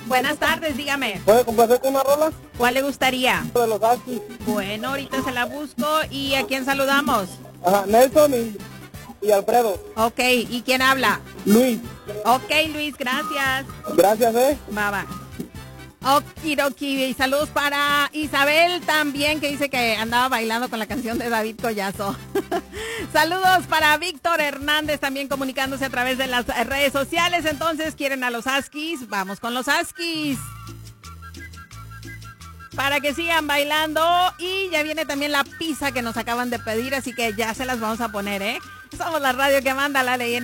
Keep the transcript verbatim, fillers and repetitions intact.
Buenas tardes, dígame. ¿Puede complacer con una rola? ¿Cuál le gustaría? De los Huskies. Bueno, ahorita se la busco. ¿Y a quién saludamos? Ajá, Nelson y, y Alfredo. Ok, ¿y quién habla? Luis. Ok, Luis, gracias. Gracias, eh. Bye, bye. Okidoki, y saludos para Isabel también, que dice que andaba bailando con la canción de David Collazo. Saludos para Víctor Hernández, también comunicándose a través de las redes sociales. Entonces, ¿quieren a los Huskies? Vamos con los Huskies, para que sigan bailando. Y ya viene también la pizza que nos acaban de pedir, así que ya se las vamos a poner, ¿eh? Somos la radio que manda la ley en